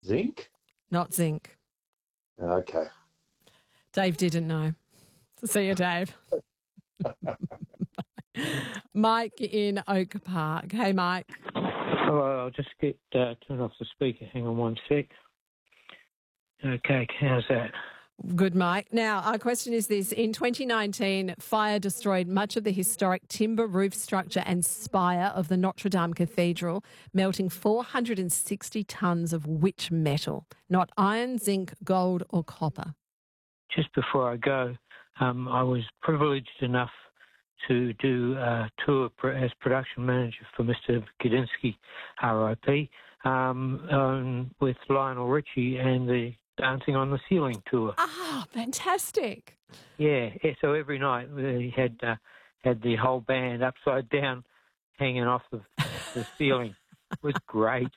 Zinc? Not zinc. Okay. Dave didn't know. See you, Dave. Mike in Oak Park. Hey, Mike. Hello, I'll just get turn off the speaker. Hang on one sec. Okay, how's that? Good, Mike. Now, our question is this. In 2019, fire destroyed much of the historic timber roof structure and spire of the Notre Dame Cathedral, melting 460 tonnes of which metal? Not iron, zinc, gold or copper. Just before I go, I was privileged enough to do a tour as production manager for Mr. Gudinski, RIP, with Lionel Richie and the Dancing on the Ceiling tour. Ah, fantastic. Yeah, so every night we had the whole band upside down hanging off the ceiling. It was great.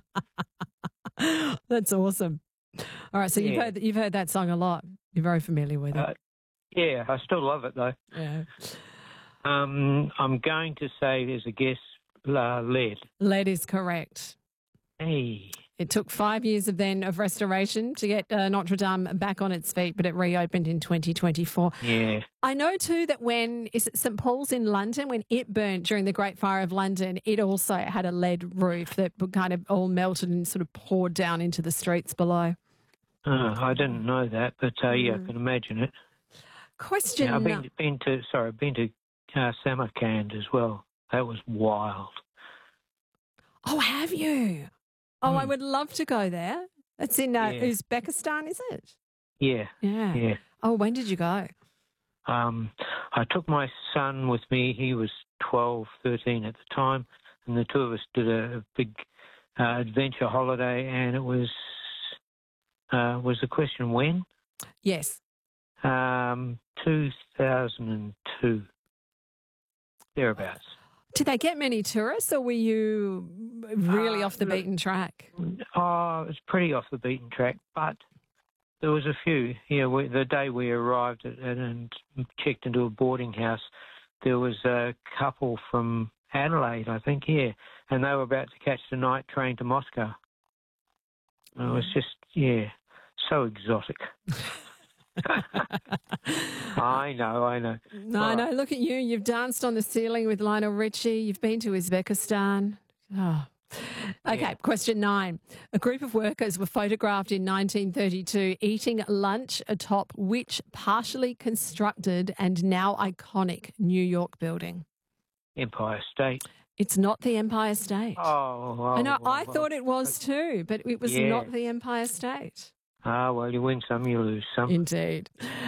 That's awesome. All right, so you've heard that song a lot. You're very familiar with it. Yeah, I still love it though. Yeah. I'm going to say there's a guess, lead. Lead is correct. Hey. It took 5 years of restoration to get Notre Dame back on its feet, but it reopened in 2024. Yeah. I know too that is it St Paul's in London, when it burnt during the Great Fire of London, it also had a lead roof that kind of all melted and sort of poured down into the streets below. I didn't know that, but yeah, I can imagine it. Question. Yeah, I've been to Samarkand as well. That was wild. Oh, have you? Oh, I would love to go there. It's in Uzbekistan, is it? Yeah. Yeah. Oh, when did you go? I took my son with me. He was 12, 13 at the time, and the two of us did a big adventure holiday, and it was the question when? Yes. 2002, thereabouts. Did they get many tourists, or were you really off the beaten track? Oh, it was pretty off the beaten track, but there was a few. Yeah, the day we arrived and checked into a boarding house, there was a couple from Adelaide, I think, and they were about to catch the night train to Moscow. It was just, so exotic. I know. No, look at you. You've danced on the ceiling with Lionel Richie. You've been to Uzbekistan. Oh. Okay, Question 9. A group of workers were photographed in 1932 eating lunch atop which partially constructed and now iconic New York building? Empire State. It's not the Empire State. Oh, I know. I thought it was too, but it was not the Empire State. Ah, well, you win some, you lose some. Indeed.